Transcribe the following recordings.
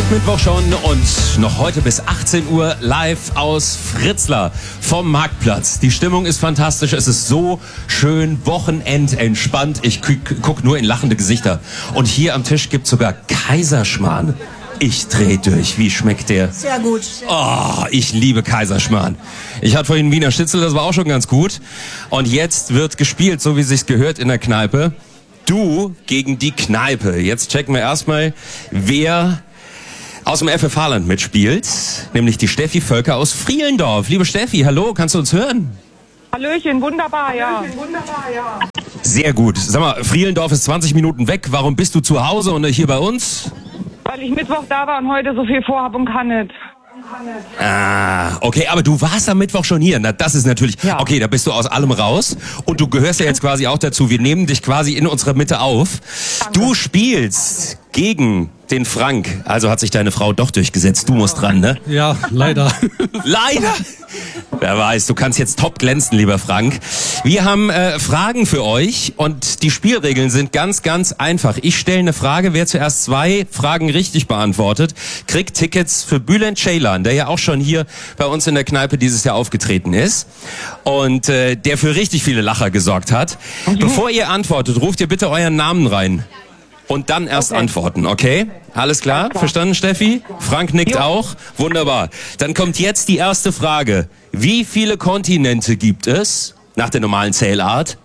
Mittwoch schon und noch heute bis 18 Uhr live aus Fritzlar vom Marktplatz. Die Stimmung ist fantastisch, es ist so schön wochenendentspannt. Ich guck nur in lachende Gesichter. Und hier am Tisch gibt's sogar Kaiserschmarrn. Ich dreh durch. Wie schmeckt der? Sehr gut. Oh, ich liebe Kaiserschmarrn. Ich hatte vorhin Wiener Schnitzel, das war auch schon ganz gut. Und jetzt wird gespielt, so wie es sich gehört in der Kneipe. Du gegen die Kneipe. Jetzt checken wir erstmal, wer aus dem FF Haarland mitspielt, nämlich die Steffi Völker aus Frielendorf. Liebe Steffi, hallo, kannst du uns hören? Hallöchen, wunderbar, ja. Sehr gut. Sag mal, Frielendorf ist 20 Minuten weg. Warum bist du zu Hause und nicht hier bei uns? Weil ich Mittwoch da war und heute so viel vorhab und kann nicht. Ah, okay, aber du warst am Mittwoch schon hier. Na, das ist natürlich... Ja. Okay, da bist du aus allem raus. Und du gehörst ja jetzt quasi auch dazu. Wir nehmen dich quasi in unserer Mitte auf. Danke. Du spielst gegen den Frank. Also hat sich deine Frau doch durchgesetzt. Du musst dran, ne? Ja, leider. Leider! Wer weiß, du kannst jetzt top glänzen, lieber Frank. Wir haben Fragen für euch und die Spielregeln sind ganz, ganz einfach. Ich stelle eine Frage, wer zuerst 2 Fragen richtig beantwortet, kriegt Tickets für Bülent Ceylan, der ja auch schon hier bei uns in der Kneipe dieses Jahr aufgetreten ist und der für richtig viele Lacher gesorgt hat. Bevor ihr antwortet, ruft ihr bitte euren Namen rein. Und dann erst antworten, okay? Alles klar? Verstanden, Steffi? Frank nickt auch. Wunderbar. Dann kommt jetzt die erste Frage. Wie viele Kontinente gibt es nach der normalen Zählart?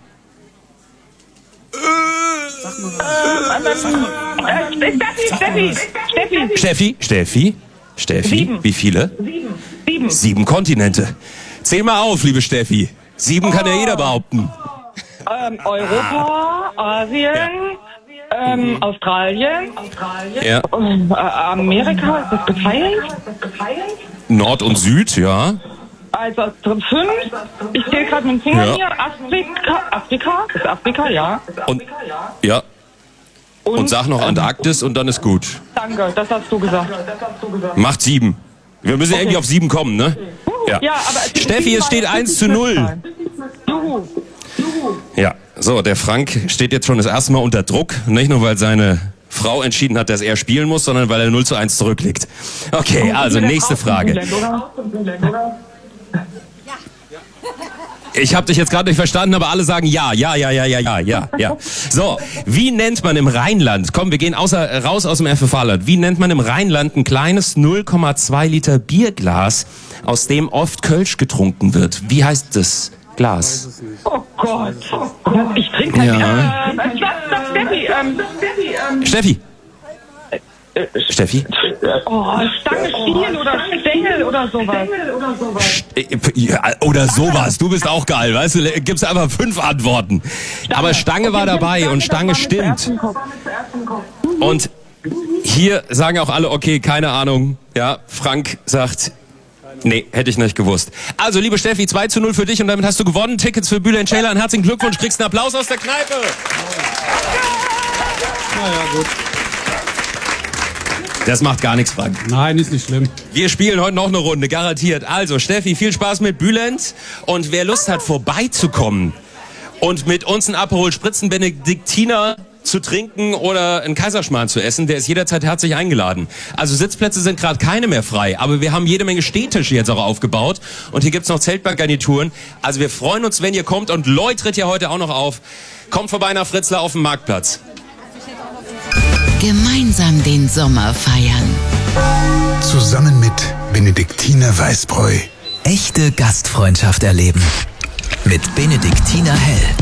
Steffi? 7. Wie viele? 7. 7 Kontinente. Zähl mal auf, liebe Steffi. 7 kann ja jeder behaupten. Europa, Asien, Australien, Ja. Amerika, ist das geteilt? Nord und Süd, ja. Also 5. Ich zähle gerade mit dem Finger Ja. hier. Afrika? Ist Afrika, ja. Und, ja. Und sag noch Antarktis und dann ist gut. Danke, das hast du gesagt. Macht 7. Wir müssen irgendwie auf 7 kommen, ne? Ja. aber Steffi, es steht 1:0. Juhu. Ja, so, der Frank steht jetzt schon das erste Mal unter Druck. Nicht nur, weil seine Frau entschieden hat, dass er spielen muss, sondern weil er 0:1 zurückliegt. Okay, also nächste Frage. Ich habe dich jetzt gerade nicht verstanden, aber alle sagen ja. So, wie nennt man im Rheinland, komm, wir gehen raus aus dem FF Haarland, wie nennt man im Rheinland ein kleines 0,2 Liter Bierglas, aus dem oft Kölsch getrunken wird? Wie heißt das Glas? Oh Gott. Ich trinke kein Steffi. Steffi? Oh, Stange, Stiel oder Stängel oder sowas. Ja, oder sowas. Du bist auch geil, weißt du? Gibt's einfach 5 Antworten. Aber Stange war dabei und Stange stimmt. Und hier sagen auch alle, okay, keine Ahnung. Ja, Frank sagt, nee, hätte ich nicht gewusst. Also, liebe Steffi, 2:0 für dich und damit hast du gewonnen. Tickets für Bülent Ceylan. Herzlichen Glückwunsch, kriegst einen Applaus aus der Kneipe. Naja, gut. Das macht gar nichts, Frank. Nein, ist nicht schlimm. Wir spielen heute noch eine Runde, garantiert. Also, Steffi, viel Spaß mit Bülent. Und wer Lust hat, vorbeizukommen und mit uns einen Aperol Spritzen Benediktiner zu trinken oder einen Kaiserschmarrn zu essen, der ist jederzeit herzlich eingeladen. Also Sitzplätze sind gerade keine mehr frei, aber wir haben jede Menge Stehtische jetzt auch aufgebaut und hier gibt's noch Zeltbankgarnituren. Also wir freuen uns, wenn ihr kommt und Lloyd tritt ja heute auch noch auf. Kommt vorbei nach Fritzlar auf dem Marktplatz. Gemeinsam den Sommer feiern. Zusammen mit Benediktiner Weißbräu. Echte Gastfreundschaft erleben. Mit Benediktiner Hell.